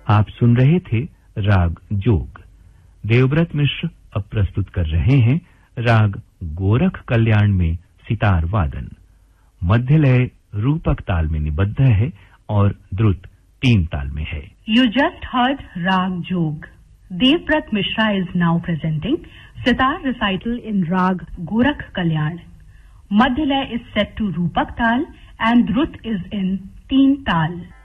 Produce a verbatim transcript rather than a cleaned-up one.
आप सुन रहे थे राग जोग। देवव्रत मिश्र अब प्रस्तुत कर रहे हैं राग गोरख कल्याण में सितार वादन। मध्य लय रूपक ताल में निबद्ध है और द्रुत तीन ताल में है। You just heard Rag Jog. Devvrat Mishra is now presenting sitar recital in Rag Gorakh Kalyan. Madhya lay is set to Rupak Tal and Drut is in Teen Tal.